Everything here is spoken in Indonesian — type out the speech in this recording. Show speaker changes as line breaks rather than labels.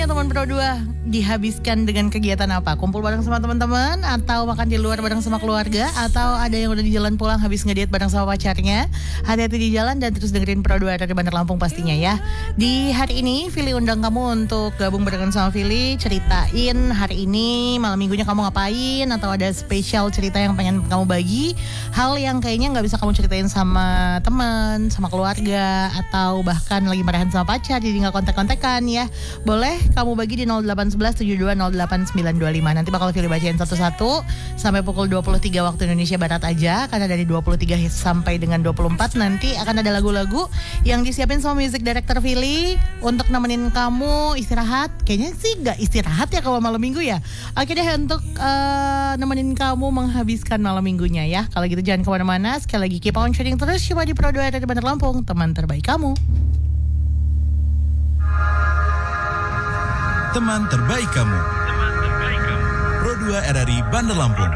waktunya teman Pro 2 dihabiskan dengan kegiatan apa? Kumpul bareng sama teman-teman, atau makan di luar bareng sama keluarga, atau ada yang udah di jalan pulang habis ngediet bareng sama pacarnya. Hati-hati di jalan dan terus dengerin Pro 2 dari Bandar Lampung pastinya ya. Di hari ini Vili undang kamu untuk gabung barengan sama Vili, ceritain hari ini malam minggunya kamu ngapain, atau ada spesial cerita yang pengen kamu bagi, hal yang kayaknya nggak bisa kamu ceritain sama teman, sama keluarga, atau bahkan lagi marahan sama pacar jadi nggak kontak-kontakan ya. Boleh kamu bagi di 0811720895. Nanti bakal Vili bacain satu-satu sampai pukul 23 waktu Indonesia Barat aja, karena dari 23 sampai dengan 24 nanti akan ada lagu-lagu yang disiapin sama music director Vili untuk nemenin kamu istirahat. Kayaknya sih nggak istirahat ya kalau malam minggu ya. Oke deh, untuk nemenin kamu menghabiskan malam minggunya ya. Kalau gitu jangan kemana-mana, sekali lagi keep on tuning terus cuma di Pro 2 dari Bandar Lampung, teman terbaik kamu.
Teman terbaik kamu. Pro 2 RRI Bandar Lampung.